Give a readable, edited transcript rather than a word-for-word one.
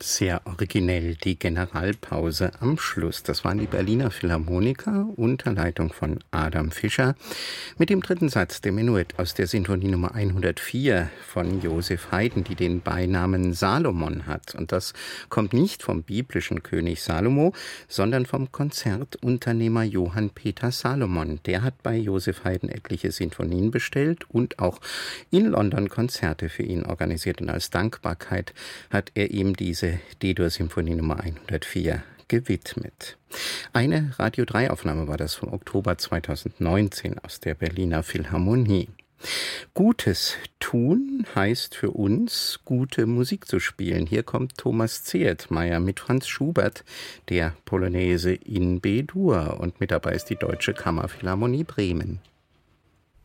Sehr originell, die Generalpause am Schluss. Das waren die Berliner Philharmoniker unter Leitung von Adam Fischer mit dem dritten Satz der Menuett aus der Sinfonie Nummer 104 von Joseph Haydn, die den Beinamen Salomon hat. Und das kommt nicht vom biblischen König Salomo, sondern vom Konzertunternehmer Johann Peter Salomon. Der hat bei Joseph Haydn etliche Sinfonien bestellt und auch in London Konzerte für ihn organisiert. Und als Dankbarkeit hat er ihm diese D-Dur-Symphonie Nummer 104 gewidmet. Eine Radio-3-Aufnahme war das vom Oktober 2019 aus der Berliner Philharmonie. Gutes tun heißt für uns, gute Musik zu spielen. Hier kommt Thomas Zehetmeier mit Franz Schubert, der Polonaise in B-Dur. Und mit dabei ist die Deutsche Kammerphilharmonie Bremen.